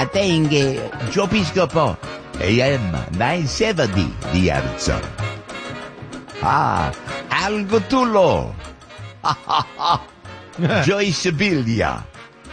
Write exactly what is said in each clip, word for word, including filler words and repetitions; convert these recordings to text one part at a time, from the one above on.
땡게 조피스코퍼 에이엠 nine seventy 디아르츠. 아, 알고툴로. 조이스 빌리아.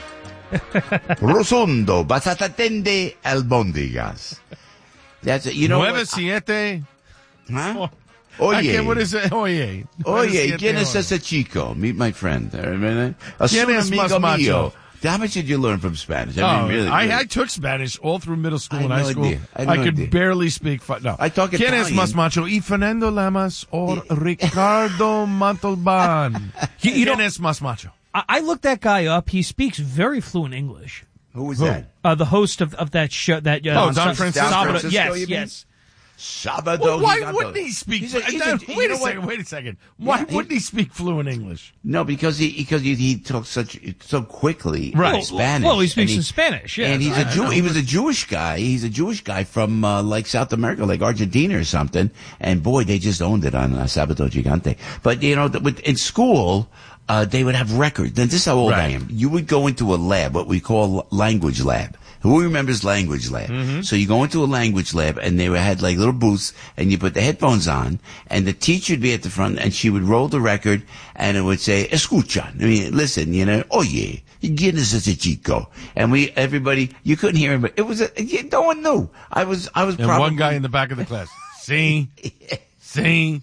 Rosondo, batata tende, albóndigas. That's it. You know Nueve what? siete. Huh? Oh, I Oye. can't, what is it? Oye. Oye, ¿quién es ese chico? Meet my friend. A ¿Quién es más amigo macho? mío. How much did you learn from Spanish? I Oh, mean, really, I, really. I took Spanish all through middle school I and had high no school. idea. I had I no could idea. barely speak. Fi- no. I talk ¿Quién es Italian. más macho? ¿Y Fernando Lamas or Ricardo Montalban? You- you ¿Quién know- es más macho? I, I looked that guy up. He speaks very fluent English. Who was Who? that? Uh, the host of, of that show. That uh, Oh, Don Sa- Francisco? Sabado- Don Francisco, yes, you mean? yes. Sábado. Well, why Gigante. wouldn't he speak? He's a- he's Uh, a- wait you a know what? second. Wait a second. Why Yeah, he- wouldn't he speak fluent English? No, because he because he, he talks such so quickly Right. in Well, Spanish. well, he speaks And in Spanish, yes, and he's I- a I Jew. know. He was a Jewish guy. He's a Jewish guy from uh, like South America, like Argentina or something. And boy, they just owned it on uh, Sábado Gigante. But you know, th- with, in school, uh, they would have records. And this is how old I Right. am. You would go into a lab, what we call language lab. Who remembers language lab? Mm-hmm. So you go into a language lab, and they had like little booths, and you put the headphones on, and the teacher would be at the front, and she would roll the record, and it would say, "Escucha," I mean, listen, you know, oye, ¿quién es ese chico? And we, everybody, you couldn't hear him, but it was, a, no one knew. I was, I was And probably one guy in the back of the class. See? See?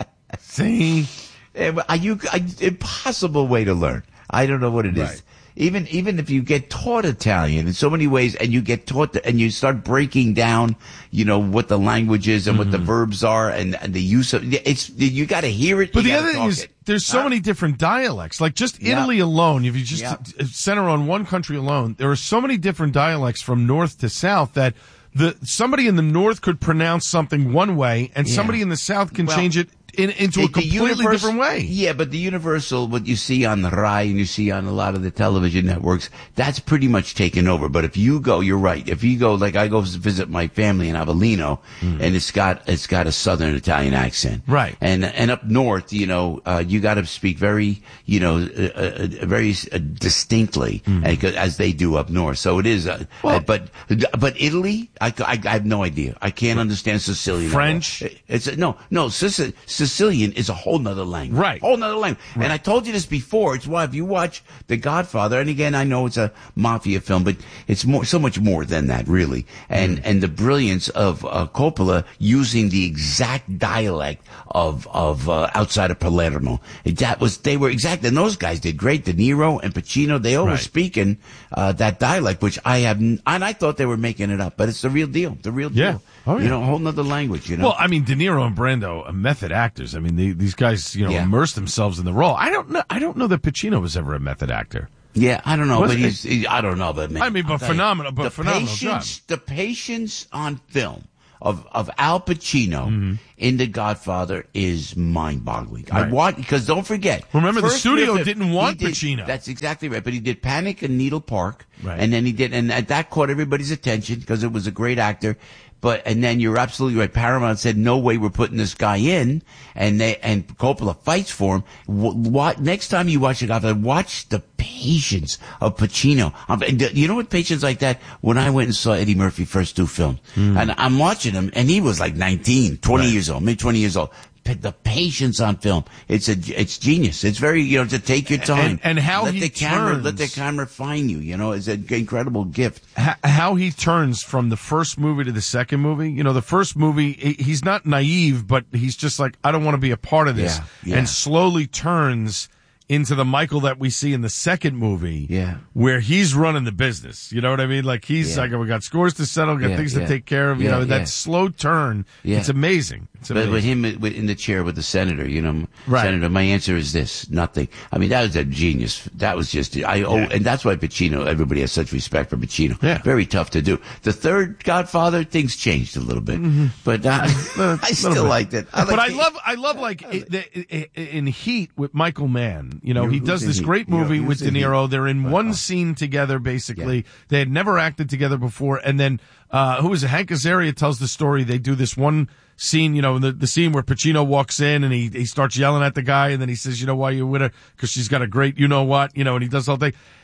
See? Eh, Are you, I, impossible way to learn. I don't know what it is. Right. Even even if you get taught Italian in so many ways, and you get taught the, and you start breaking down, you know what the language is and Mm-hmm. what the verbs are and, and the use of it's you got to hear it. But you the gotta other thing talk is, it. there's so Huh? many different dialects. Like just Yeah. Italy alone, if you just Yeah. uh, center on one country alone, there are so many different dialects from north to south that the somebody in the north could pronounce something one way, and Yeah. somebody in the south can Well, change it in, into a The- the completely univers- different way. Yeah, but the universal, what you see on the Rai and you see on a lot of the television networks, that's pretty much taken over. But if you go, you're right. If you go, like I go visit my family in Avellino, and it's got it's got a Southern Italian accent, Right. And and up north, you know, uh, you got to speak very, you know, uh, uh, very uh, distinctly uh, as they do up north. So it is. Uh, Well- uh, but but Italy, I, I, I have no idea. I can't understand Sicilian. at all. French? It's a, no, no. Sicil- Sicilian is a whole nother language, Right. Whole nother language. And I told you this before. It's why if you watch The Godfather, and again, I know it's a mafia film, but it's more, so much more than that, really. And Mm. and the brilliance of uh, Coppola using the exact dialect of of uh, outside of Palermo. That was they were exact, and those guys did great. De Niro and Pacino, they all were Right. speaking uh, that dialect, which I have, n- and I thought they were making it up, but it's the real deal. The real Yeah. deal. Oh, yeah. You know, a whole nother language. You know. Well, I mean, De Niro and Brando, uh, method actors. I mean, they, these guys, you know, Yeah. immerse themselves in the role. I don't know. I don't know that Pacino was ever a method actor. Yeah, I don't know, Was but it- he's, he, I don't know, but man. I mean, but I'll tell you, phenomenal- but the phenomenal patience, job. The patience on film of, of Al Pacino in The Godfather is mind-boggling. I Mm-hmm. Right. want, because don't forget. Remember, the first studio Griffith, didn't want he did- Pacino. That's exactly right, but he did Panic in Needle Park. Right. And then he did, and that caught everybody's attention because it was a great actor. But, and then you're absolutely right. Paramount said, no way we're putting this guy in. And they, and Coppola fights for him. What, next time you watch The Godfather, watch the patience of Pacino. Um, and you know what patience like that? When I went and saw Eddie Murphy first two films, and I'm watching him, and he was like nineteen, twenty Right. years old, maybe twenty years old. P- The patience on film, it's a, it's genius. It's very, you know, to take your time. And- and how let he the camera, let the turns. camera find you, you know, it's an incredible gift. H- how he turns from the first movie to the second movie. You know, the first movie, he- he's not naive, but he's just like, I don't want to be a part of this. Yeah, yeah. And slowly turns into the Michael that we see in the second movie. Yeah. Where he's running the business. You know what I mean? Like he's Yeah. like, we got scores to settle, got Yeah, things yeah. to take care of. You Yeah, know, yeah. that slow turn. Yeah. It's amazing. It's But amazing. with him uh, with- in the chair with the senator, you know, Right. Senator, my answer is this: nothing. I mean, that was a genius. That was just I owe, Yeah. and that's why Pacino. Everybody has such respect for Pacino. Yeah. Very tough to do. The third Godfather, things changed a little bit, but uh, Uh, I little still bit. liked it. I but I liked it. love, I love like i- the- i- i- in Heat with Michael Mann. You know, You- he who's does in this Heat? great You know, movie who's with De in Heat? Niro. They're in one Wow. scene together, basically. Yeah. They had never acted together before, and then uh who is it? Hank Azaria tells the story. They do this one scene, you know, the the scene where Pacino walks in and he he starts yelling at the guy, and then he says, "You know why you're with her? Because she's got a great, you know what, you know," and he does the whole thing.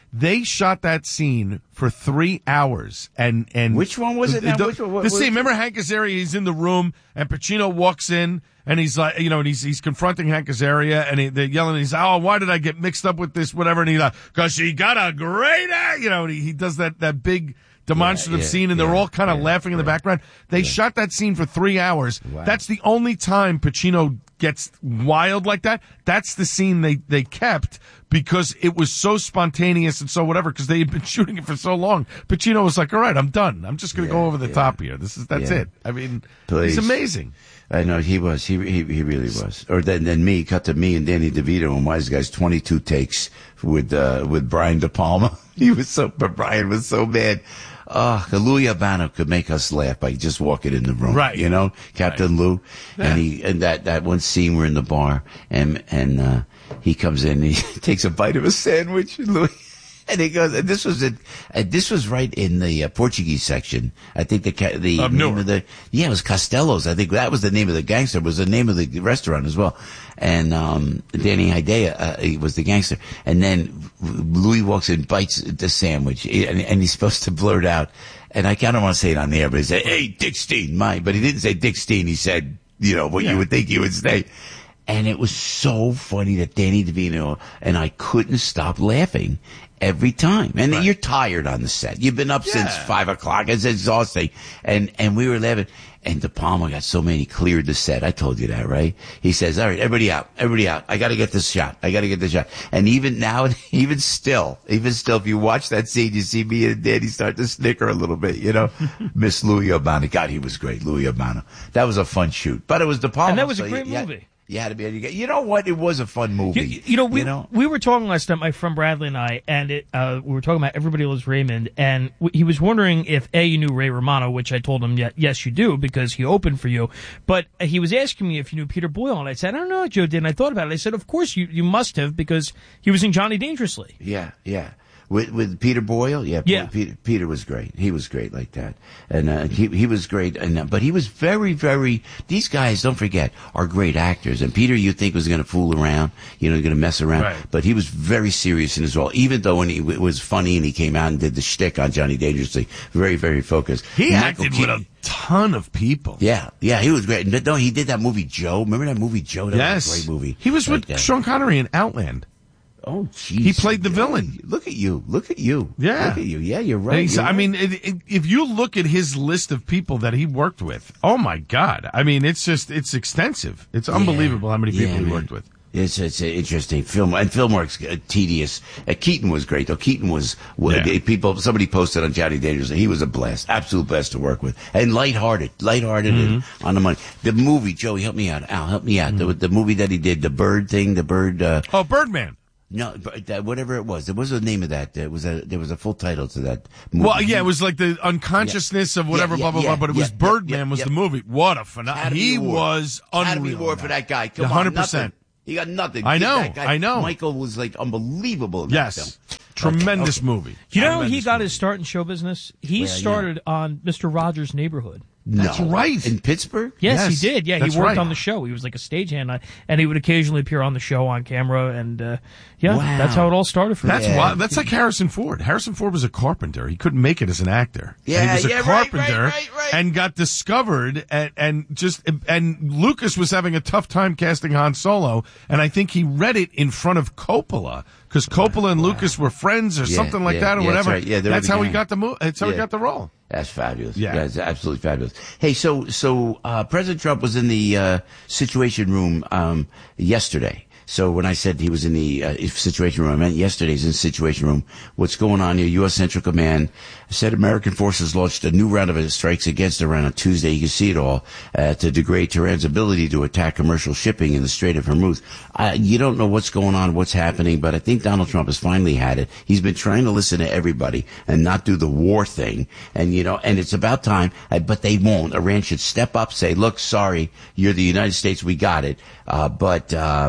They shot that scene for three hours. And, and which one was it now? The, which one, what, the what, scene, remember Hank Azaria, he's in the room, and Pacino walks in, and he's like, you know, and he's, he's confronting Hank Azaria, and he, they're yelling, and he's like, oh, why did I get mixed up with this, whatever, and he's like, cause she got a great act, you know, and he, he does that, that big demonstrative yeah, yeah, scene, and they're yeah, all kind of yeah, laughing in the right. background. They yeah. shot that scene for three hours. Wow. That's the only time Pacino gets wild like that. That's the scene they, they kept because it was so spontaneous and so whatever, because they had been shooting it for so long. Pacino was like, all right, I'm done. I'm just going to yeah, go over the yeah. top here. This is, that's yeah. it. I mean, Please. he's amazing. I know he was. He he he really was. Or then then me cut to me and Danny DeVito and Wise Guys twenty-two takes with uh with Brian De Palma. He was so, but Brian was so bad. Uh, Louis Albano could make us laugh by just walking in the room. Right. You know, Captain right. Lou. Yeah. And he, and that, that one scene we're in the bar and, and, uh, he comes in and he takes a bite of a sandwich and Louis, and he goes, and this was it, and this was right in the uh, Portuguese section. I think the, ca- the Of name Newark. of the, yeah, it was Costello's. I think that was the name of the gangster, was the name of the restaurant as well. And, um, Danny Hidea, uh, he was the gangster. And then Louis walks in, bites the sandwich, and, and he's supposed to blurt out, and I kind of want to say it on the air, but he said, hey, Dick Steen, mine. But he didn't say Dick Steen. He said, you know, what yeah. you would think he would say. And it was so funny that Danny DeVito, and I couldn't stop laughing every time. And right. you're tired on the set. You've been up yeah. since five o'clock. It's exhausting. And, and we were laughing. And De Palma got so many, he cleared the set. I told you that, right? He says, all right, everybody out, everybody out. I got to get this shot. I got to get this shot. And even now, even still, even still, if you watch that scene, you see me and Danny start to snicker a little bit, you know? Miss Louis Albano. God, he was great, Louis Albano. That was a fun shoot. But it was De Palma. And that was so a great you, you movie. Had, you had to be able to get, you know what? It was a fun movie. You, you know, we you know? we were talking last night, my friend Bradley and I, and it, uh, we were talking about Everybody Loves Raymond, and w- he was wondering if A, you knew Ray Romano, which I told him, yeah, yes, you do, because he opened for you. But uh, he was asking me if you knew Peter Boyle, and I said, I don't know, Joe did, and I thought about it. I said, of course you, you must have, because he was in Johnny Dangerously. Yeah, yeah. With with Peter Boyle, yeah, Yeah. Peter, Peter was great. He was great like that, and uh, he he was great. And uh, but he was very very. These guys, don't forget, are great actors. And Peter, you think was going to fool around, you know, going to mess around, Right. but he was very serious in his role. Even though when he w- was funny and he came out and did the shtick on Johnny Dangerously, very very focused. He Michael acted Keaton- with a ton of people. Yeah, yeah, he was great. And, no, he did that movie Joe. Remember that movie Joe? That Yes. was a great movie. He was like with that. Sean Connery in Outland. Oh, jeez. He played the villain. Look at you. Look at you. Yeah. Look at you. Yeah, you're And right. he's- You're I right. mean, it, it, if you look at his list of people that he worked with, oh my God. I mean, it's just, it's extensive. It's unbelievable how many people Yeah, he man. worked with. It's it's an interesting film, and Fillmore's uh, tedious. Uh, Keaton was great, though. Keaton was w- Yeah. people. Somebody posted on Johnny Dangerously. He was a blast, absolute blast to work with, and lighthearted, lighthearted, and on the money. The movie, Joey, help me out. Al, help me out. The, the movie that he did, the bird thing, the bird. Uh, Oh, Birdman. no, but that, whatever it was. There was a name of that. There was a there was a full title to that movie. Well, yeah, it was like the unconsciousness of whatever, Yeah, blah, blah, yeah, blah, but it yeah, was yeah, Birdman yeah, was yeah. the movie. What a phenomenon. Academy He Award. was unreal. Academy Award for that guy. Come one hundred percent. on, nothing. He got nothing. I know, That guy, I know. Michael was like unbelievable in that Yes. film. Tremendous Okay, movie. You know how he Tremendous got movie. his start in show business? He Where, yeah. started on Mister Rogers' Neighborhood. That's No. right. In Pittsburgh? Yes, Yes, he did. Yeah, he that's worked right. on the show. He was like a stagehand, uh, and he would occasionally appear on the show on camera. And uh, yeah, Wow. that's how it all started for That's him. Yeah. why. That's like Harrison Ford. Harrison Ford was a carpenter. He couldn't make it as an actor. Yeah, and he was a yeah, right, carpenter right, right, right. and got discovered and, and just and Lucas was having a tough time casting Han Solo, and I think he read it in front of Coppola because Coppola and Lucas were friends or Yeah, something like yeah, that or yeah, that's whatever. right. Yeah, they were that's how he together. got the mo- That's how he Yeah. got the role. That's fabulous. Yeah. Yeah, it's absolutely fabulous. Hey, so so uh, President Trump was in the uh, Situation Room um, yesterday. So when I said he was in the uh, Situation Room, I meant yesterday's in the Situation Room. What's going on here? U S Central Command said American forces launched a new round of strikes against Iran on Tuesday. You can see it all uh, to degrade Tehran's ability to attack commercial shipping in the Strait of Hormuz. Uh, you don't know what's going on, what's happening, but I think Donald Trump has finally had it. He's been trying to listen to everybody and not do the war thing. And, you know, and it's about time, uh, but they won't. Iran should step up, say, look, sorry, you're the United States, we got it. Uh, but, um, they're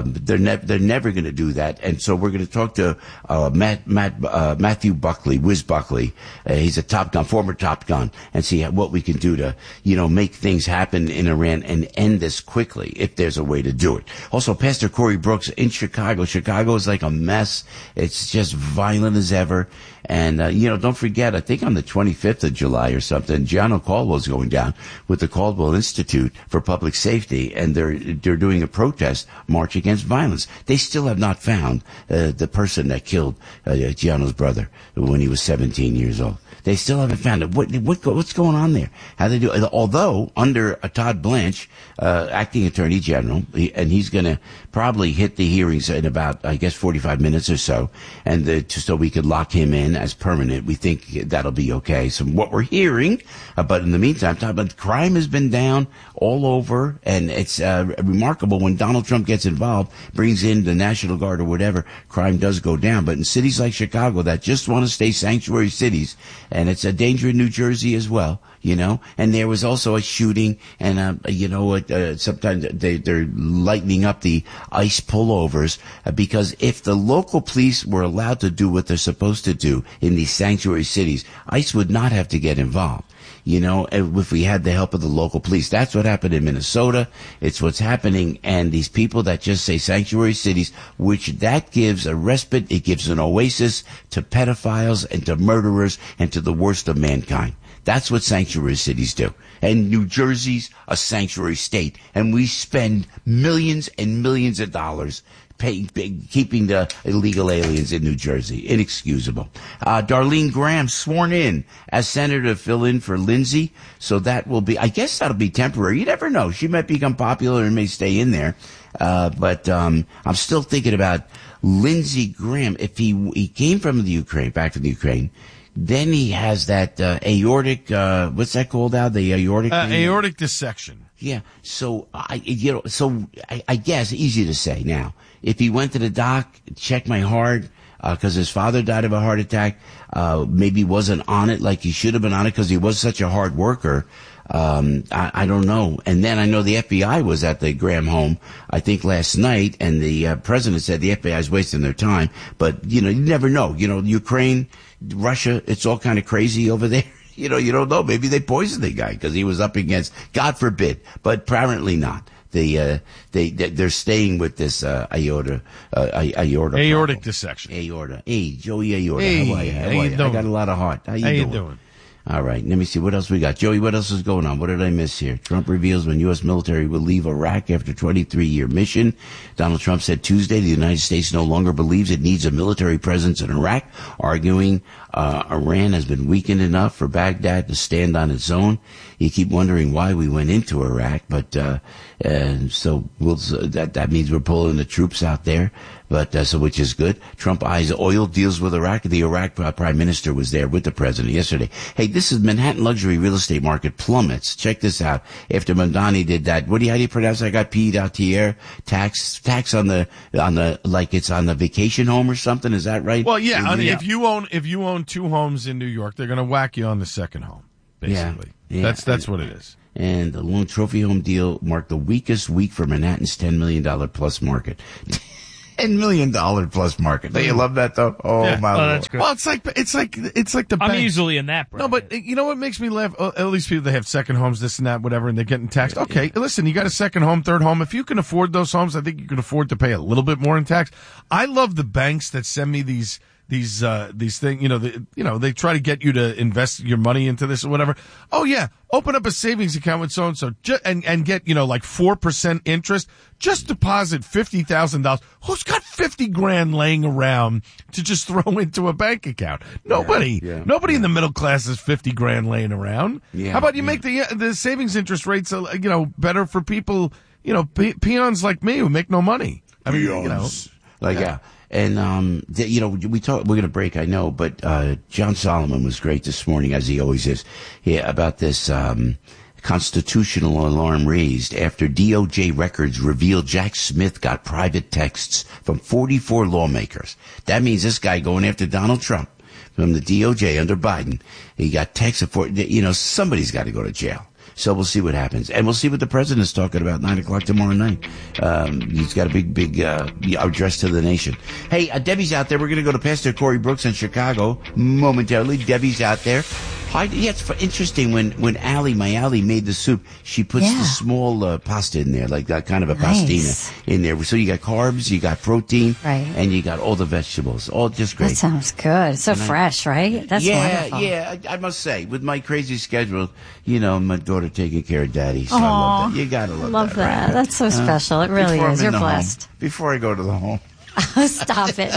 ne- they're never going to do that. And so we're going to talk to uh, Matt, Matt, uh, Matthew Buckley, Wiz Buckley. Uh, he's a Top Gun, former Top Gun, and see what we can do to, you know, make things happen in Iran and end this quickly if there's a way to do it. Also, Pastor Corey Brooks in Chicago. Chicago is like a mess. It's just violent as ever. And, uh, you know, don't forget, I think on the twenty-fifth of July or something, Gianno Caldwell's going down with the Caldwell Institute for Public Safety, and they're they're doing a protest march against violence. They still have not found uh, the person that killed uh, Gianno's brother when he was seventeen years old. They still haven't found it. What, what what's going on there? How they do? Although under uh, Todd Blanche, uh, acting Attorney General, he, and he's going to probably hit the hearings in about, I guess, forty-five minutes or so, and the, so we could lock him in as permanent. We think that'll be okay. So what we're hearing, uh, but in the meantime, but crime has been down all over, and it's uh, remarkable when Donald Trump gets involved, brings in the National Guard or whatever, crime does go down. But in cities like Chicago that just want to stay sanctuary cities, and it's a danger in New Jersey as well, you know, and there was also a shooting, and, uh, you know, uh, sometimes they, they're lightening up the ICE pullovers, uh, because if the local police were allowed to do what they're supposed to do in these sanctuary cities, ICE would not have to get involved. You know, if we had the help of the local police. That's what happened in Minnesota. It's what's happening. And these people that just say sanctuary cities, which that gives a respite, it gives an oasis to pedophiles and to murderers and to the worst of mankind. That's what sanctuary cities do. And New Jersey's a sanctuary state. And we spend millions and millions of dollars Pay, pay, keeping the illegal aliens in New Jersey. Inexcusable. Uh, Darlene Graham sworn in as senator to fill in for Lindsey. So that will be, I guess that'll be temporary. You never know. She might become popular and may stay in there. Uh, but, um, I'm still thinking about Lindsey Graham. If he, he came from the Ukraine, back from the Ukraine, then he has that, uh, aortic, uh, what's that called now? The aortic? Uh, aortic dissection. Yeah. So I, you know, so I, I guess easy to say now. If he went to the doc, checked my heart, uh, cause his father died of a heart attack, uh, maybe wasn't on it like he should have been on it cause he was such a hard worker. Um, I, I don't know. And then I know the F B I was at the Graham home, I think last night, and the uh, president said the F B I is wasting their time. But, you know, you never know. You know, Ukraine, Russia, it's all kind of crazy over there. You know, you don't know. Maybe they poisoned the guy because he was up against, God forbid, but apparently not. They, uh, they, they're staying with this, uh, aorta, uh, aorta. Aortic problem. dissection. Aorta. Hey, Joey Aorta. Hey, how are you? How, how are you you? doing? I got a lot of heart. How you how doing? you doing? All right. Let me see. What else we got? Joey, what else is going on? What did I miss here? Trump reveals when U S military will leave Iraq after twenty-three year mission. Donald Trump said Tuesday the United States no longer believes it needs a military presence in Iraq, arguing uh, Iran has been weakened enough for Baghdad to stand on its own. You keep wondering why we went into Iraq, but uh, and so we'll, that that means we're pulling the troops out there. But uh, so which is good. Trump eyes oil deals with Iraq. The Iraq uh, prime minister was there with the president yesterday. Hey, this is Manhattan luxury real estate market plummets. Check this out. After Mamdani did that, what do you, how do you pronounce? I got P out here. Tax tax on the on the like it's on the vacation home or something. Is that right? Well, yeah. I mean, yeah. if you own if you own two homes in New York, they're going to whack you on the second home. Basically, yeah, yeah. that's that's what it is. And the lone trophy home deal marked the weakest week for Manhattan's ten million dollars plus market. ten million dollars plus market. Don't you love that though? Oh, Yeah. my Oh, Lord. that's good. Well, it's like it's like it's like the I'm bank. easily in that, bro. No, but you know what makes me laugh? Uh, At least people that have second homes, this and that, whatever, and they're getting taxed. Okay, listen, you got a second home, third home. If you can afford those homes, I think you can afford to pay a little bit more in tax. I love the banks that send me these these uh these things. You know, the, you know, they try to get you to invest your money into this or whatever. Oh yeah, open up a savings account with so and so, and and get you know like four percent interest. Just deposit fifty thousand dollars. Who's got fifty grand laying around to just throw into a bank account? Nobody. Yeah, yeah, Nobody yeah. in the middle class has fifty grand laying around. Yeah, How about you yeah. make the the savings interest rates, uh, you know, better for people, you know, pe- peons like me who make no money. I mean, you know, Like, yeah. Yeah. And, um, the, you know, we talk, we're going to break, I know, but, uh, John Solomon was great this morning, as he always is, yeah, about this, um, constitutional alarm raised after D O J records revealed Jack Smith got private texts from forty-four lawmakers. That means this guy going after Donald Trump from the D O J under Biden. He got texts for, you know, somebody's got to go to jail. So we'll see what happens. And we'll see what the president's talking about nine o'clock tomorrow night. Um, he's got a big, big, uh, address to the nation. Hey, uh, Debbie's out there. We're going to go to Pastor Corey Brooks in Chicago momentarily. Debbie's out there. Hi, yeah, it's interesting when, when Allie, my Allie, made the soup, she puts Yeah. the small uh, pasta in there, like that kind of a Nice. pastina in there. So you got carbs, you got protein, Right. and you got all the vegetables. All just great. That sounds good. So fresh, right? That's yeah, wonderful. yeah. I, I must say, with my crazy schedule, you know, my daughter taking care of daddy, so I love that. You gotta love, Love that. right? That's so special. It really Before I'm is. in You're the home. blessed. Before I go to the home. Stop it.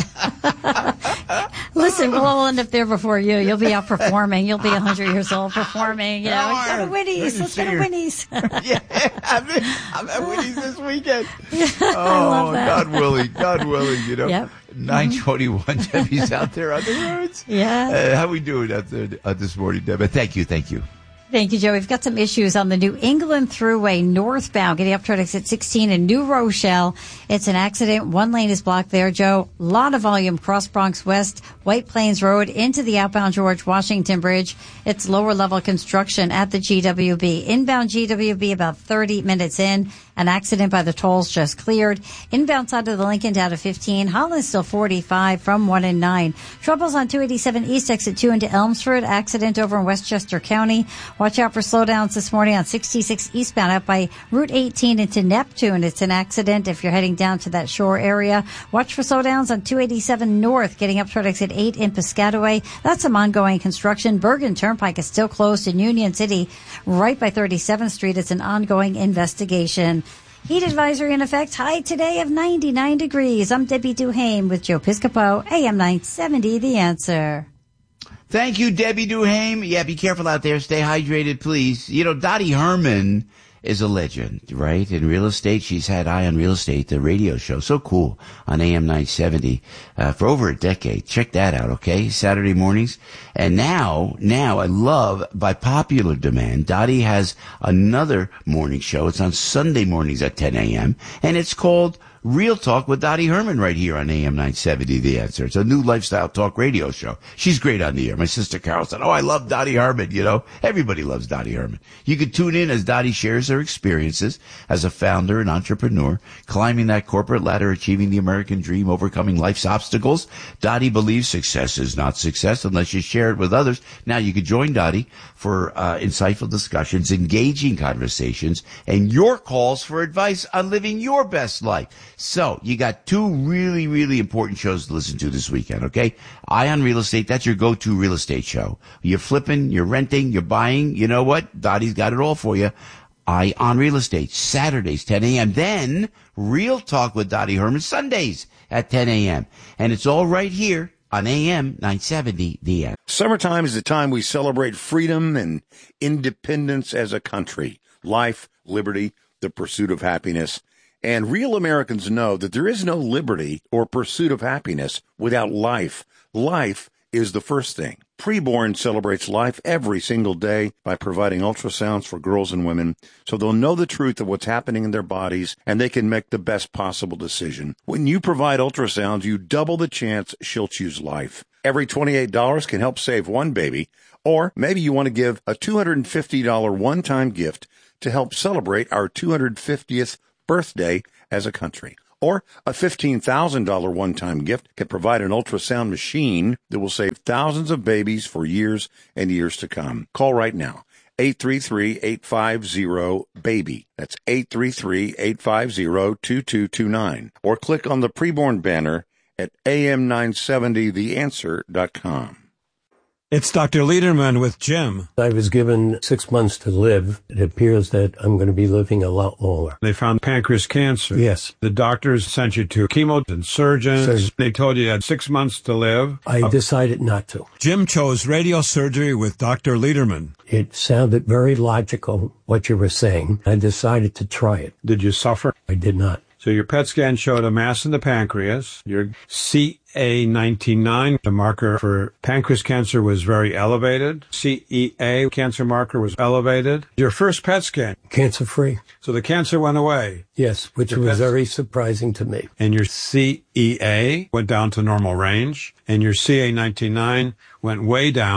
Listen, we'll all end up there before you. You'll be out performing. You'll be one hundred years old performing. You know, No, go to I- Winnie's. I Let's go to see her. Winnie's. Yeah, I'm, in, I'm at Winnie's this weekend. I Oh, love that. God willing, God willing, you know. Yep. nine twenty-one, Debbie's out there on the roads. Yeah. Uh, how we doing out there uh, this morning, Debbie? Thank you, thank you. Thank you, Joe. We've got some issues on the New England Thruway northbound, getting up toward exit sixteen in New Rochelle. It's an accident. One lane is blocked there, Joe. A lot of volume cross Bronx West, White Plains Road into the outbound George Washington Bridge. It's lower level construction at the G W B. Inbound G W B about thirty minutes in. An accident by the tolls just cleared. Inbound side of the Lincoln down to fifteen. Holland still forty-five from one and nine. Troubles on two eighty-seven East exit two into Elmsford. Accident over in Westchester County. Watch out for slowdowns this morning on sixty-six eastbound out by Route eighteen into Neptune. It's an accident if you're heading down to that shore area. Watch for slowdowns on two eighty-seven North getting up toward exit eight in Piscataway. That's some ongoing construction. Bergen Turnpike is still closed in Union City right by thirty-seventh Street. It's an ongoing investigation. Heat advisory in effect. High today of ninety-nine degrees. I'm Debbie Duhame with Joe Piscopo, A M nine seventy, The Answer. Thank you, Debbie Duhame. Yeah, be careful out there. Stay hydrated, please. You know, Dottie Herman is a legend, right? In real estate, she's had Eye on Real Estate, the radio show. So cool on A M nine seventy uh, for over a decade. Check that out, okay? Saturday mornings. And now, now I love, by popular demand, Dottie has another morning show. It's on Sunday mornings at ten a.m. and it's called Real Talk with Dottie Herman right here on A M nine seventy, The Answer. It's a new lifestyle talk radio show. She's great on the air. My sister Carol said, oh, I love Dottie Herman, you know. Everybody loves Dottie Herman. You can tune in as Dottie shares her experiences as a founder and entrepreneur, climbing that corporate ladder, achieving the American dream, overcoming life's obstacles. Dottie believes success is not success unless you share it with others. Now you can join Dottie for uh, insightful discussions, engaging conversations, and your calls for advice on living your best life. So you got two really, really important shows to listen to this weekend, okay? Eye on Real Estate, that's your go-to real estate show. You're flipping, you're renting, you're buying, you know what? Dottie's got it all for you. Eye on Real Estate, Saturdays, ten a.m. Then Real Talk with Dottie Herman, Sundays at ten a.m. And it's all right here on A M nine seventy, The Answer. Summertime is the time we celebrate freedom and independence as a country. Life, liberty, the pursuit of happiness. And real Americans know that there is no liberty or pursuit of happiness without life. Life is the first thing. Preborn celebrates life every single day by providing ultrasounds for girls and women so they'll know the truth of what's happening in their bodies and they can make the best possible decision. When you provide ultrasounds, you double the chance she'll choose life. Every twenty-eight dollars can help save one baby, or maybe you want to give a two hundred fifty dollars one-time gift to help celebrate our two hundred fiftieth birthday as a country. Or a fifteen thousand dollars one-time gift can provide an ultrasound machine that will save thousands of babies for years and years to come. Call right now. eight three three, eight five zero, BABY. That's eight three three, eight five zero, two two two nine. Or click on the preborn banner at A M nine seventy the answer dot com. It's Doctor Lederman with Jim. I was given six months to live. It appears that I'm going to be living a lot longer. They found pancreas cancer. Yes. The doctors sent you to chemo and surgeons. Surgeon. They told you you had six months to live. I Uh, decided not to. Jim chose radio surgery with Doctor Lederman. It sounded very logical, what you were saying. I decided to try it. Did you suffer? I did not. So your P E T scan showed a mass in the pancreas. Your C A ninety-nine, the marker for pancreas cancer, was very elevated. C E A, cancer marker, was elevated. Your first P E T scan. Cancer-free? So the cancer went away. Yes, which Your was P E T very surprising to me. And your C E A went down to normal range. And your C A ninety-nine went way down.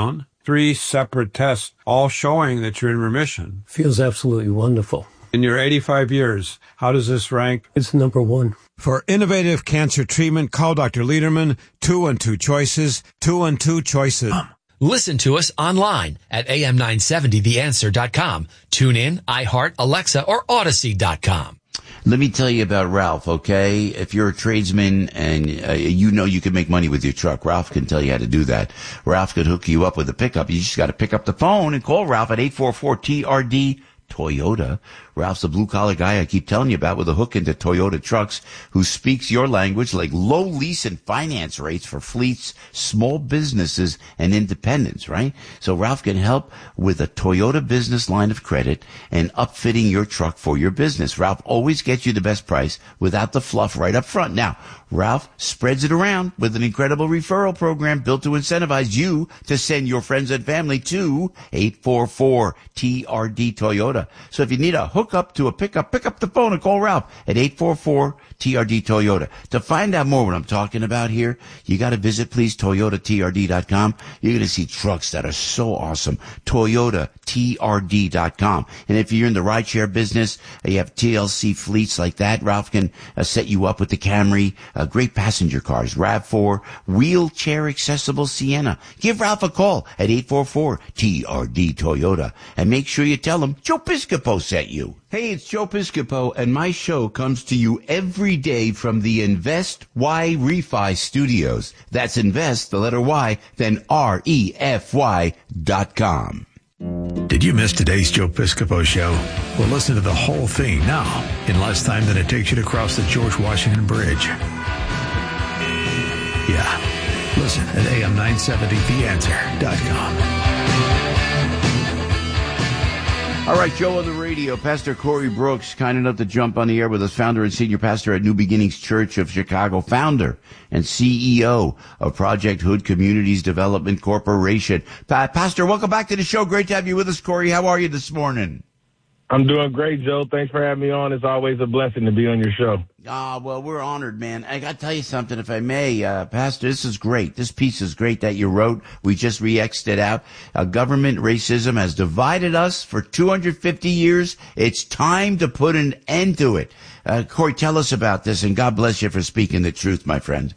three separate tests, all showing that you're in remission. Feels absolutely wonderful. In your eighty-five years, how does this rank? It's number one. For innovative cancer treatment, call Doctor Lederman, two one two choices, two one two choices. Listen to us online at A M nine seventy the answer dot com. Tune in, iHeart, Alexa, or Odyssey dot com. Let me tell you about Ralph, okay? If you're a tradesman and uh, you know you can make money with your truck, Ralph can tell you how to do that. Ralph could hook you up with a pickup. You just got to pick up the phone and call Ralph at eight four four T R D Toyota. Ralph's a blue-collar guy I keep telling you about with a hook into Toyota trucks who speaks your language, like low lease and finance rates for fleets, small businesses, and independents, right? So Ralph can help with a Toyota business line of credit and upfitting your truck for your business. Ralph always gets you the best price without the fluff right up front. Now, Ralph spreads it around with an incredible referral program built to incentivize you to send your friends and family to eight four four T R D Toyota. So if you need a hook up to a pickup, pick up the phone and call Ralph at eight four four T R D Toyota. To find out more what I'm talking about here, you got to visit, please, Toyota T R D dot com. You're going to see trucks that are so awesome. Toyota T R D dot com. And if you're in the rideshare business, you have T L C fleets like that, Ralph can uh, set you up with the Camry, uh, great passenger cars, RAV four, wheelchair accessible Sienna. Give Ralph a call at eight four four T R D Toyota. And make sure you tell him Joe Piscopo sent you. Hey, it's Joe Piscopo, and my show comes to you every day from the Invest Y Refi Studios. That's Invest, the letter Y, then R E F Y dot com. Did you miss today's Joe Piscopo show? Well, listen to the whole thing now in less time than it takes you to cross the George Washington Bridge. Yeah, listen at A M nine seventy the answer dot com. All right, Joe on the radio. Pastor Corey Brooks, kind enough to jump on the air with us, founder and senior pastor at New Beginnings Church of Chicago, founder and C E O of Project Hood Communities Development Corporation. Pa- Pastor, welcome back to the show. Great to have you with us, Corey. How are you this morning? I'm doing great, Joe. Thanks for having me on. It's always a blessing to be on your show. Ah, well, we're honored, man. I got to tell you something, if I may, uh, Pastor. This is great. This piece is great that you wrote. We just re-X'd it out. Uh, government racism has divided us for two hundred fifty years. It's time to put an end to it. Uh, Corey, tell us about this, and God bless you for speaking the truth, my friend.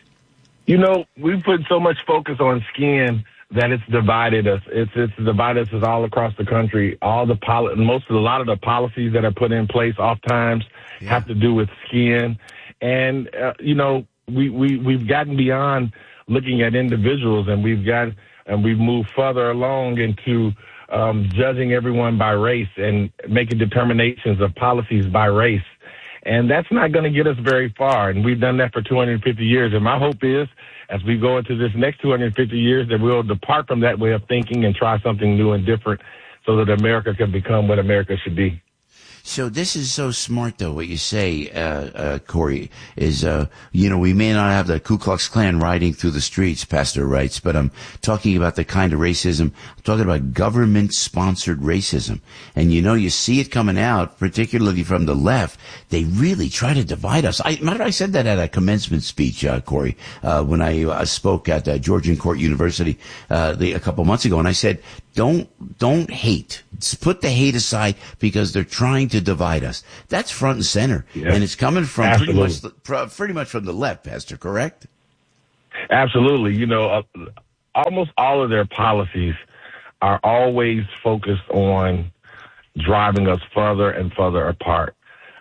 You know, we put so much focus on skin that it's divided us. It's it's divided us all across the country. All the poli- most of a lot of the policies that are put in place oftentimes yeah. have to do with skin, and uh, you know we we we've gotten beyond looking at individuals, and we've got and we've moved further along into um, judging everyone by race and making determinations of policies by race. And that's not going to get us very far. And we've done that for two hundred fifty years. And my hope is, as we go into this next two hundred fifty years, that we'll depart from that way of thinking and try something new and different so that America can become what America should be. So this is so smart, though, what you say, uh, uh, Corey, is, uh, you know, we may not have the Ku Klux Klan riding through the streets, Pastor writes, but I'm talking about the kind of racism, I'm talking about government-sponsored racism. And, you know, you see it coming out, particularly from the left. They really try to divide us. I, I said that at a commencement speech, uh, Corey, uh, when I uh, spoke at uh, Georgian Court University uh, the, a couple months ago, and I said, don't, don't hate. Just put the hate aside because they're trying to divide us. That's front and center. Yes. And it's coming from Absolutely. pretty much, pretty much from the left, Pastor, correct? Absolutely. You know, uh, almost all of their policies are always focused on driving us further and further apart.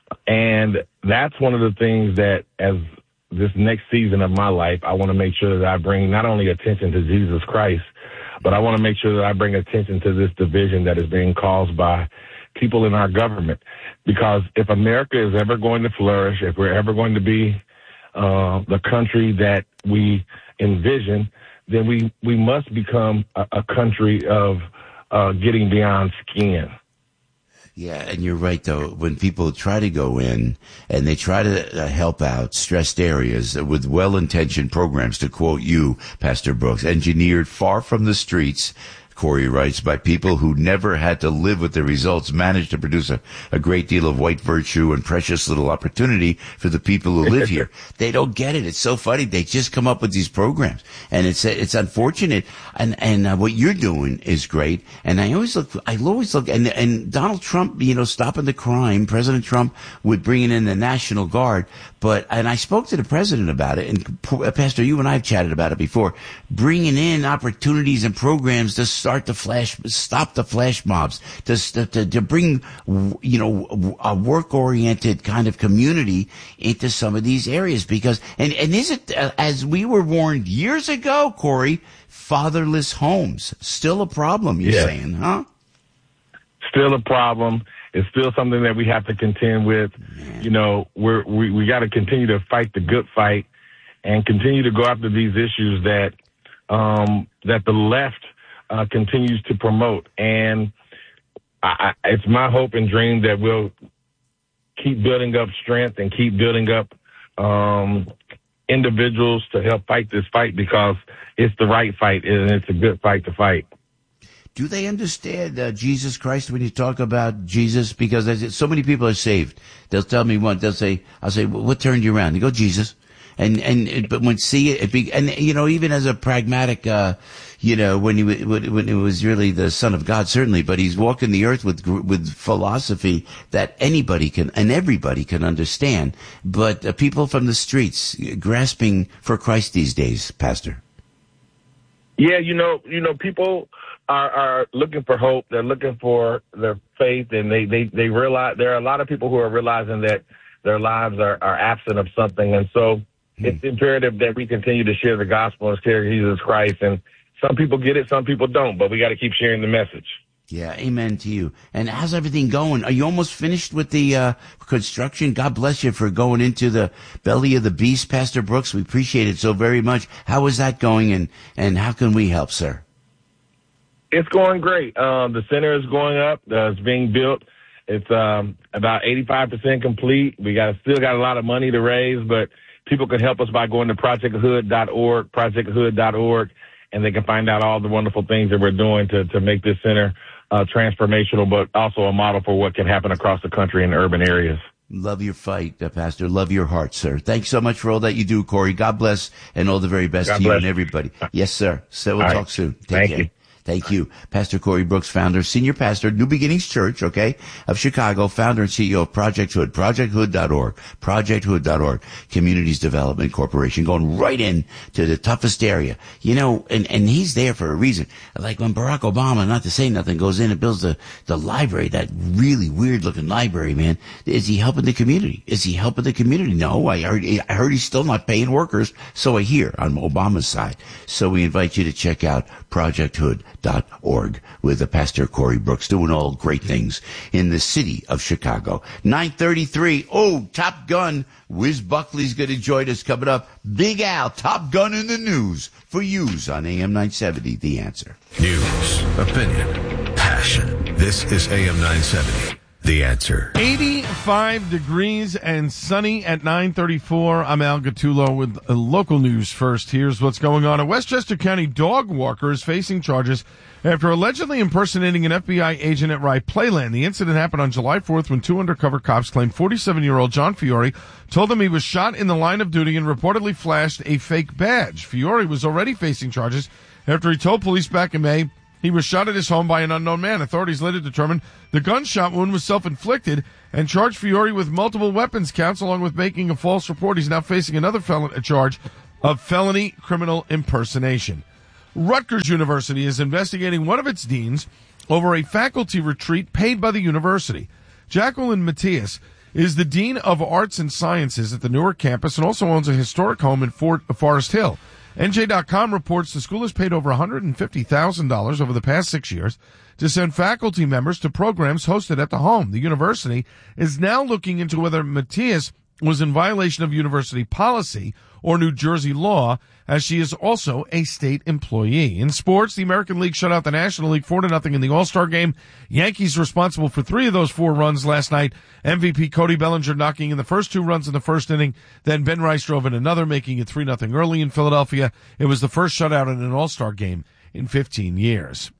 And that's one of the things that as this next season of my life, I want to make sure that I bring not only attention to Jesus Christ, but I want to make sure that I bring attention to this division that is being caused by people in our government. Because if America is ever going to flourish, if we're ever going to be uh, the country that we envision, then we, we must become a, a country of uh, getting beyond skin. Yeah, and you're right, though. When people try to go in and they try to uh, help out stressed areas with well-intentioned programs, to quote you, Pastor Brooks, engineered far from the streets, Corey writes, by people who never had to live with the results, managed to produce a, a great deal of white virtue and precious little opportunity for the people who live here. They don't get it. It's so funny. They just come up with these programs, and it's it's unfortunate. And and uh, what you're doing is great. And I always look. I always look. And and Donald Trump, you know, stopping the crime. President Trump with bringing in the National Guard. But and I spoke to the president about it. And Pastor, you and I have chatted about it before. Bringing in opportunities and programs to start the flash, stop the flash mobs, to to, to bring, you know, a work-oriented kind of community into some of these areas. Because, and, and is it, uh, as we were warned years ago, Corey, fatherless homes, still a problem, you're yeah. saying, huh? Still a problem. It's still something that we have to contend with. Man. You know, we're, we, we got to continue to fight the good fight and continue to go after these issues that, um, that the left uh, continues to promote. And I, I, it's my hope and dream that we'll keep building up strength and keep building up um, individuals to help fight this fight, because it's the right fight and it's a good fight to fight. Do they understand uh, Jesus Christ when you talk about Jesus? Because there's, so many people are saved. They'll tell me what, they'll say, I'll say, well, what turned you around? They go, Jesus. And, and, but when see it, it be, and, you know, even as a pragmatic, uh, you know, when he, when, when it was really the Son of God, certainly, but he's walking the earth with, with philosophy that anybody can, and everybody can understand. But uh, people from the streets grasping for Christ these days, Pastor. Yeah, you know, you know, people are, are looking for hope. They're looking for their faith, and they, they, they realize there are a lot of people who are realizing that their lives are, are absent of something. And so hmm. it's imperative that we continue to share the gospel and share Jesus Christ. And some people get it, some people don't, but we got to keep sharing the message. Yeah, amen to you. And how's everything going? Are you almost finished with the uh, construction? God bless you for going into the belly of the beast, Pastor Brooks. We appreciate it so very much. How is that going, and, and how can we help, sir? It's going great. Um, the center is going up. Uh, it's being built. It's um, about eighty-five percent complete. We got still got a lot of money to raise, but people can help us by going to project hood dot org, project hood dot org, and they can find out all the wonderful things that we're doing to, to make this center uh, transformational, but also a model for what can happen across the country in urban areas. Love your fight, uh, Pastor. Love your heart, sir. Thanks so much for all that you do, Corey. God bless, and all the very best God to you bless. and everybody. Yes, sir. So we'll all talk right. soon. Take Thank care. you. Thank you. Pastor Corey Brooks, founder, senior pastor, New Beginnings Church, okay, of Chicago, founder and C E O of Project Hood, project hood dot org, project hood dot org, Communities Development Corporation, going right in to the toughest area. You know, and, and he's there for a reason. Like when Barack Obama, not to say nothing, goes in and builds the, the library, that really weird looking library, man. Is he helping the community? Is he helping the community? No, I heard, I heard he's still not paying workers. So I hear on Obama's side. So we invite you to check out project hood dot org with the Pastor Corey Brooks, doing all great things in the city of Chicago. nine thirty-three. Oh, Top Gun. Wiz Buckley's going to join us coming up. Big Al, Top Gun in the news for yous on A M nine seventy. The Answer. News, opinion, passion. This is A M nine seventy. The Answer. eighty-five degrees and sunny at nine thirty-four. I'm Al Gattulo with uh, local news first. Here's what's going on. A Westchester County dog walker is facing charges after allegedly impersonating an F B I agent at Rye Playland. The incident happened on July fourth when two undercover cops claimed forty-seven-year-old John Fiore told them he was shot in the line of duty and reportedly flashed a fake badge. Fiore was already facing charges after he told police back in May he was shot at his home by an unknown man. Authorities later determined the gunshot wound was self-inflicted and charged Fiore with multiple weapons counts along with making a false report. He's now facing another felon, a charge of felony criminal impersonation. Rutgers University is investigating one of its deans over a faculty retreat paid by the university. Jacqueline Matias is the Dean of Arts and Sciences at the Newark campus and also owns a historic home in Fort Forest Hill. N J dot com reports the school has paid over one hundred fifty thousand dollars over the past six years to send faculty members to programs hosted at the home. The university is now looking into whether Matias was in violation of university policy or New Jersey law, as she is also a state employee. In sports, the American League shut out the National League four to nothing in the All-Star game. Yankees responsible for three of those four runs last night. M V P Cody Bellinger knocking in the first two runs in the first inning. Then Ben Rice drove in another, making it three nothing early in Philadelphia. It was the first shutout in an All-Star game in fifteen years.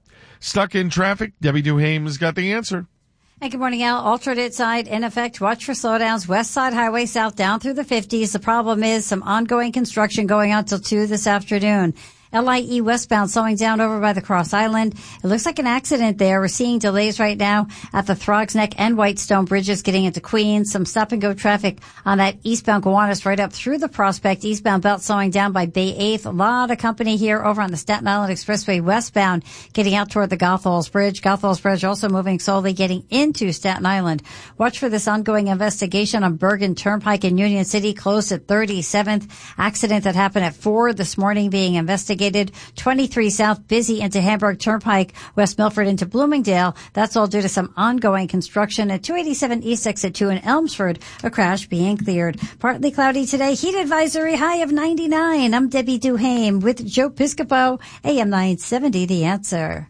stuck in traffic, Debbie Duhaime has got the answer. Hey, good morning, Al. Alternate side in effect. Watch for slowdowns. West Side Highway South down through the fifties. The problem is some ongoing construction going on till two this afternoon. L I E westbound slowing down over by the Cross Island. It looks like an accident there. We're seeing delays right now at the Throgs Neck and Whitestone bridges getting into Queens. Some stop and go traffic on that eastbound Gowanus right up through the Prospect. Eastbound belt slowing down by Bay eighth. A lot of company here over on the Staten Island Expressway westbound getting out toward the Goethals Bridge. Goethals Bridge also moving slowly getting into Staten Island. Watch for this ongoing investigation on Bergen Turnpike in Union City, closed at thirty-seventh. Accident that happened at four this morning being investigated. twenty-three South busy into Hamburg Turnpike, West Milford into Bloomingdale. That's all due to some ongoing construction. At two eighty-seven East Exit two in Elmsford, a crash being cleared. Partly cloudy today. Heat advisory high of ninety-nine. I'm Debbie Duhaime with Joe Piscopo, A M nine seventy, The Answer.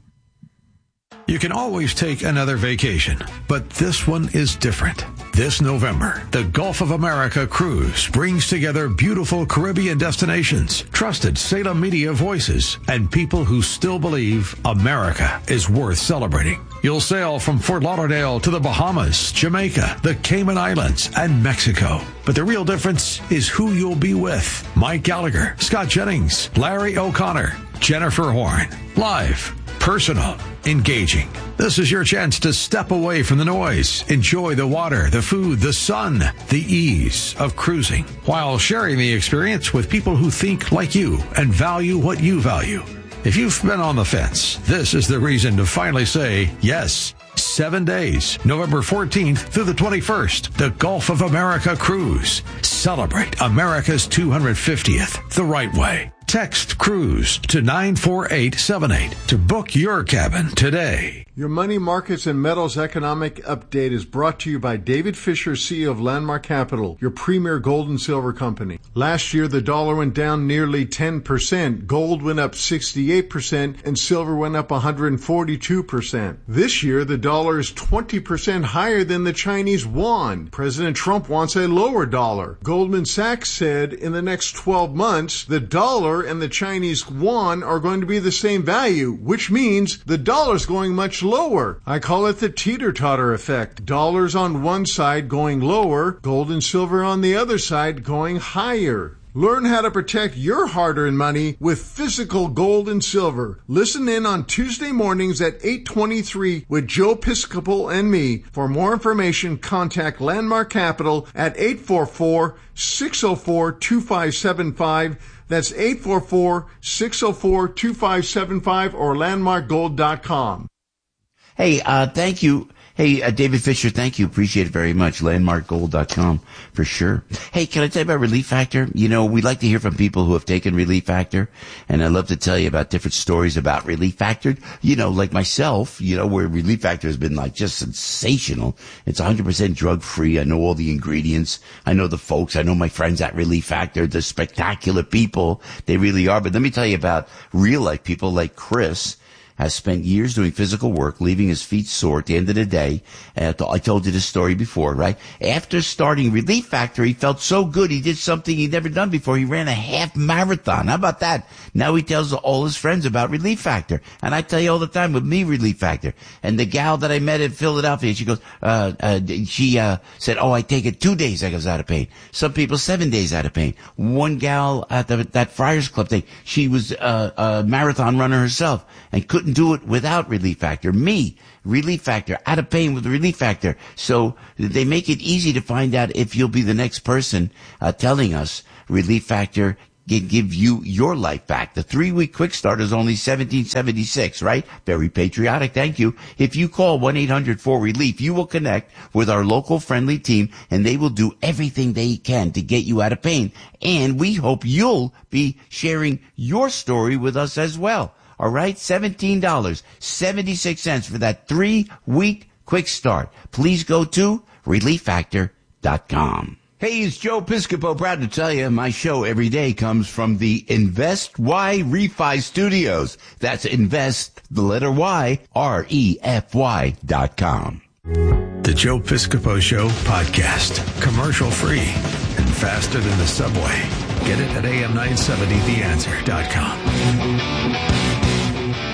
You can always take another vacation, but this one is different. This November, the Gulf of America Cruise brings together beautiful Caribbean destinations, trusted Salem media voices, and people who still believe America is worth celebrating. You'll sail from Fort Lauderdale to the Bahamas, Jamaica, the Cayman Islands, and Mexico. But the real difference is who you'll be with. Mike Gallagher, Scott Jennings, Larry O'Connor, Jennifer Horn. Live, personal, engaging. This is your chance to step away from the noise, enjoy the water, the food, the sun, the ease of cruising, while sharing the experience with people who think like you and value what you value. If you've been on the fence, this is the reason to finally say yes. Seven days, November fourteenth through the twenty-first, the Gulf of America Cruise. Celebrate America's two hundred fiftieth the right way. Text CRUISE to nine four eight seven eight to book your cabin today. Your Money Markets and Metals Economic Update is brought to you by David Fisher, C E O of Landmark Capital, your premier gold and silver company. Last year, the dollar went down nearly ten percent, gold went up sixty-eight percent, and silver went up one hundred forty-two percent. This year, the dollar is twenty percent higher than the Chinese yuan. President Trump wants a lower dollar. Goldman Sachs said in the next twelve months, the dollar and the Chinese yuan are going to be the same value, which means the dollar's going much lower. I call it the teeter-totter effect. Dollars on one side going lower, gold and silver on the other side going higher. Learn how to protect your hard-earned money with physical gold and silver. Listen in on Tuesday mornings at eight twenty-three with Joe Piscopo and me. For more information, contact Landmark Capital at eight four four, six zero four, two five seven five. That's eight four four, six zero four, two five seven five or landmark gold dot com. Hey, uh, thank you. Hey, uh, David Fisher, thank you. Appreciate it very much. landmark gold dot com for sure. Hey, can I tell you about Relief Factor? You know, we like to hear from people who have taken Relief Factor, and I love to tell you about different stories about Relief Factor. You know, like myself, you know, where Relief Factor has been like just sensational. It's one hundred percent drug free. I know all the ingredients. I know the folks. I know my friends at Relief Factor. They're spectacular people. They really are. But let me tell you about real life people like Chris. Has spent years doing physical work, leaving his feet sore at the end of the day. And I told you this story before, right? After starting Relief Factor, he felt so good. He did something he'd never done before. He ran a half marathon. How about that? Now he tells all his friends about Relief Factor. And I tell you all the time with me, Relief Factor. And the gal that I met in Philadelphia, she goes, uh, uh, she, uh, said, oh, I take it two days. I goes out of pain. Some people seven days out of pain. One gal at the, that Friars Club thing, she was uh, a marathon runner herself and couldn't do it without Relief Factor. Me, Relief Factor, out of pain with Relief Factor. So they make it easy to find out if you'll be the next person uh, telling us Relief Factor can give you your life back. The three-week quick start is only seventeen seventy-six, right? Very patriotic. Thank you. If you call one eight hundred four relief, you will connect with our local friendly team, and they will do everything they can to get you out of pain. And we hope you'll be sharing your story with us as well. All right, seventeen dollars and seventy-six cents for that three-week quick start. Please go to relief factor dot com. Hey, it's Joe Piscopo. Proud to tell you my show every day comes from the Invest Y Refi Studios. That's Invest, the letter Y, R E F Y dot com. The Joe Piscopo Show podcast. Commercial free and faster than the subway. Get it at A M nine seventy the answer dot com.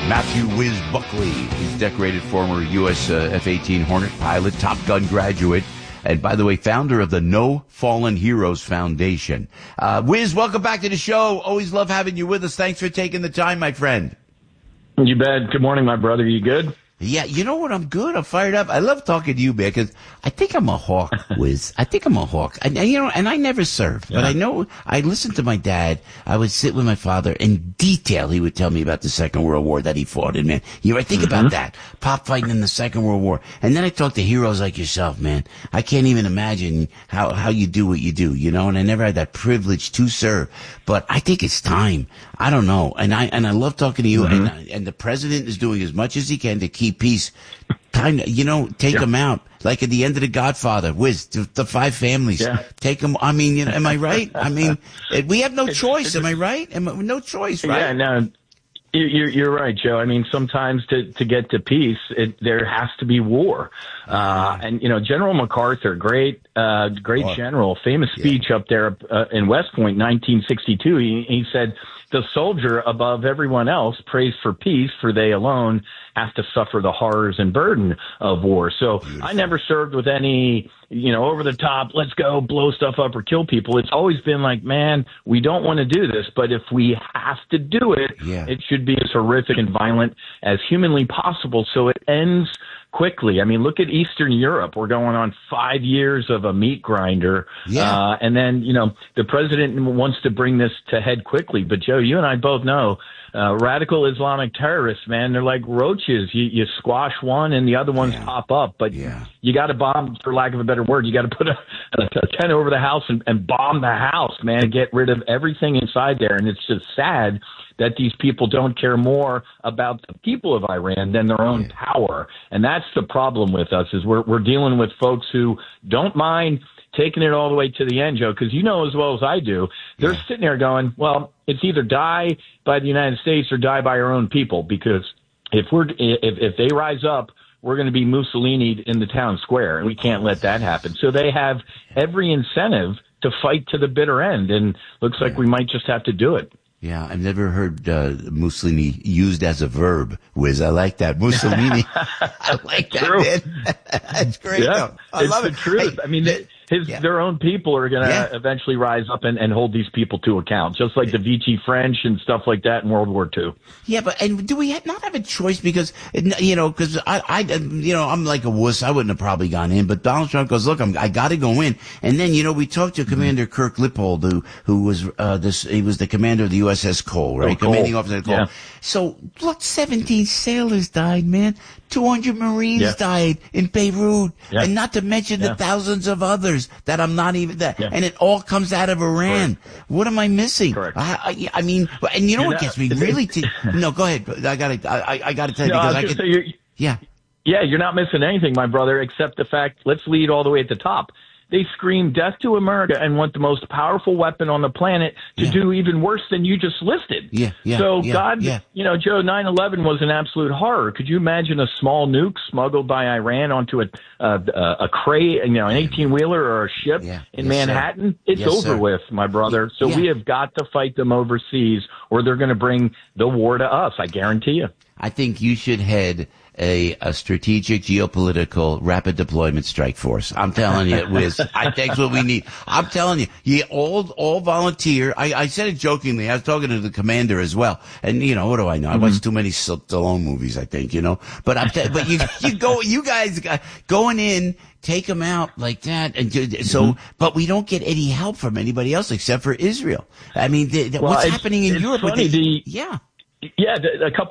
Matthew Wiz Buckley. He's decorated former U S Uh, F eighteen Hornet pilot, Top Gun graduate, and by the way, founder of the No Fallen Heroes Foundation. Uh, Wiz, welcome back to the show. Always love having you with us. Thanks for taking the time, my friend. You bet. Good morning, my brother. You good? Yeah, you know what? I'm good. I'm fired up. I love talking to you, man, because I think I'm a hawk, Wiz. I think I'm a hawk. And, you know, and I never served, yeah. but I know I listened to my dad. I would sit with my father in detail. He would tell me about the Second World War that he fought in, man. You ever think mm-hmm. about that? Pop fighting in the Second World War. And then I talk to heroes like yourself, man. I can't even imagine how, how you do what you do, you know, and I never had that privilege to serve. But I think it's time. I don't know. And I, and I love talking to you. Mm-hmm. And, and the president is doing as much as he can to keep peace. Time to, you know, take yeah. them out. Like at the end of The Godfather, Wiz, the, the five families. Yeah. Take them. I mean, you know, am I right? I mean, we have no choice. Am I right? Am I, no choice, right? Yeah, no. You're, you're right, Joe. I mean, sometimes to, to get to peace, it, there has to be war. Uh, and, you know, General MacArthur, great, uh, great oh. general, famous speech yeah. up there uh, in West Point, nineteen sixty-two. He, he said, the soldier above everyone else prays for peace, for they alone have to suffer the horrors and burden of war. So Beautiful. I never served with any, you know, over the top, let's go blow stuff up or kill people. It's always been like, man, we don't want to do this, but if we have to do it, yeah. it should be as horrific and violent as humanly possible so it ends quickly. I mean, look at Eastern Europe. We're going on five years of a meat grinder. Yeah. Uh, and then, you know, the president wants to bring this to head quickly. But, Joe, you and I both know uh, radical Islamic terrorists, man, they're like roaches. You, you squash one and the other ones yeah. pop up. But yeah. you got to bomb, for lack of a better word, you got to put a, a, a tent over the house and, and bomb the house, man, and get rid of everything inside there. And it's just sad that these people don't care more about the people of Iran than their own yeah. power. And that's the problem with us, is we're, we're dealing with folks who don't mind taking it all the way to the end, Joe, because you know as well as I do, they're yeah. sitting there going, well, it's either die by the United States or die by our own people, because if we're if, if they rise up, we're going to be Mussolini in the town square, and we can't let that happen. So they have every incentive to fight to the bitter end, and looks like yeah. we might just have to do it. Yeah, I've never heard uh, Mussolini used as a verb, Wiz. I like that. Mussolini. I like that, True. man. That's great. Yeah, though. I it's love the it. truth. Hey, I mean, his yeah. their own people are going to yeah. eventually rise up and, and hold these people to account, just like the Vichy French and stuff like that in World War Two. Yeah, but and do we ha- not have a choice? Because, you know, because I, I, you know, I'm like a wuss. I wouldn't have probably gone in, but Donald Trump goes, look, I'm, I got to go in. And then, you know, we talked to Commander mm-hmm. Kirk Lippold, who, who was, uh, this, he was the commander of the U S S Cole, right? Oh, Commanding officer of Cole. Yeah. So, look, seventeen sailors died, man. two hundred Marines yeah. died in Beirut. Yeah. And not to mention yeah. the thousands of others that I'm not even that. Yeah. And it all comes out of Iran. Correct. What am I missing? Correct. I, I, I mean, and you know You're what not, gets me really to, no, go ahead. I gotta, I, I gotta tell you no, because I, I was could, say you're, yeah. Yeah, you're not missing anything, my brother, except the fact, let's lead all the way at the top. They scream death to America and want the most powerful weapon on the planet to yeah. do even worse than you just listed. Yeah, yeah, so yeah, God, yeah. you know, Joe, nine eleven was an absolute horror. Could you imagine a small nuke smuggled by Iran onto a uh, a crate, you know, an eighteen wheeler or a ship yeah. in yes, Manhattan? Sir. It's yes, over sir. with, my brother. So yeah. we have got to fight them overseas, or they're going to bring the war to us. I guarantee you. I think you should head a, a strategic geopolitical rapid deployment strike force. I'm telling you, Wiz, I think that's what we need. I'm telling you, you all, all volunteer. I, I said it jokingly. I was talking to the commander as well. And, you know, what do I know? I Mm-hmm. watched too many Stallone movies, I think, you know, but I'm, t- but you, you go, you guys going in, take them out like that. And so, mm-hmm. but we don't get any help from anybody else except for Israel. I mean, the, the, well, what's it's, happening in it's Europe? Funny, with the, the, yeah. Yeah, a couple